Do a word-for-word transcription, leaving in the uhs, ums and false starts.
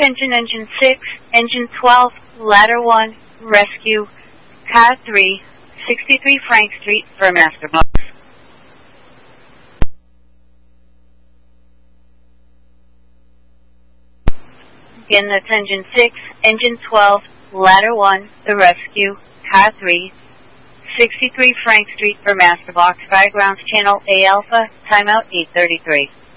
attention engine six, engine twelve, ladder one, rescue, car three, sixty-three Frank Street for master box. Again, that's engine six, engine twelve, ladder one, the rescue, car three, sixty-three Frank Street for master box, fire grounds channel A Alpha, timeout eight thirty-three.